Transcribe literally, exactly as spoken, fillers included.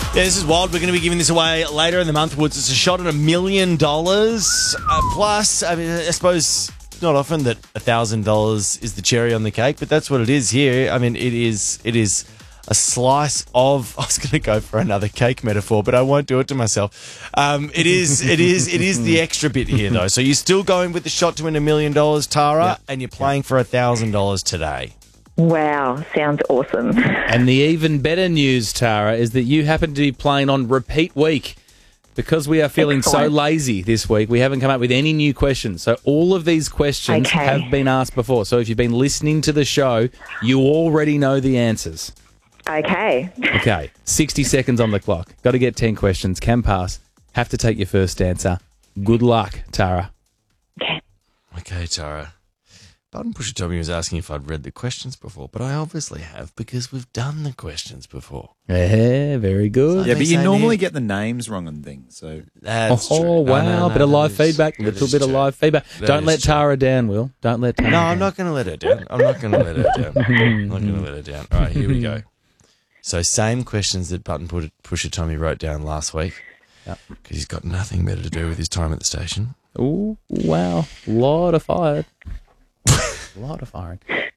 Yeah, this is wild. We're going to be giving this away later in the month, Woods. It's a shot at a million dollars. Uh, plus, I mean, I suppose not often that a thousand dollars is the cherry on the cake, but that's what it is here. I mean, it is it is a slice of. I was going to go for another cake metaphor, but I won't do it to myself. Um, it is it is it is the extra bit here, though. So you're still going with the shot to win a million dollars, Tara, Yeah. and you're playing for a thousand dollars today. Wow, sounds awesome. And the even better news, Tara, is that you happen to be playing on repeat week. Because we are feeling Excellent. so lazy this week, we haven't come up with any new questions. So all of these questions Okay. have been asked before. So if you've been listening to the show, you already know the answers. Okay. Okay, sixty seconds on the clock. Got to get ten questions. Can pass. Have to take your first answer. Good luck, Tara. Okay. Okay, Tara. Button Pusher Tommy was asking if I'd read the questions before, but I obviously have because we've done the questions before. Yeah, very good. Yeah, but you Same normally here. get the names wrong and things. So That's oh, true. No, wow. no, no, bit of that live is- feedback. that Little is bit of true. live feedback. That Don't is let true. Tara down, Will. Don't let Tara No, down. I'm not going to let her down. I'm not going to let her down. I'm not going to let her down. All right, here we go. So same questions that Button Put- Pusher Tommy wrote down last week Yep. because he's got nothing better to do with his time at the station. Ooh, wow. Lot of fire. Lot of firing.